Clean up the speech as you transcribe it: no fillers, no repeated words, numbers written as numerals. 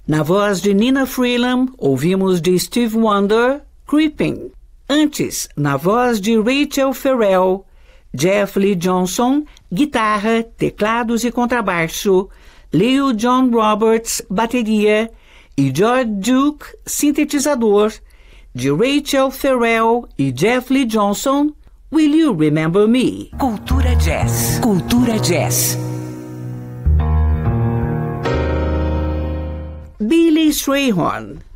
Na voz de Nina Freeland, ouvimos de Steve Wonder, Creeping. Antes, na voz de Rachel Ferrell, Jeff Lee Johnson, guitarra, teclados e contrabaixo, Leo John Roberts, bateria e George Duke, sintetizador, de Rachel Ferrell e Jeff Lee Johnson, Will You Remember Me? Cultura Jazz. Cultura Jazz. Billy Strayhorn.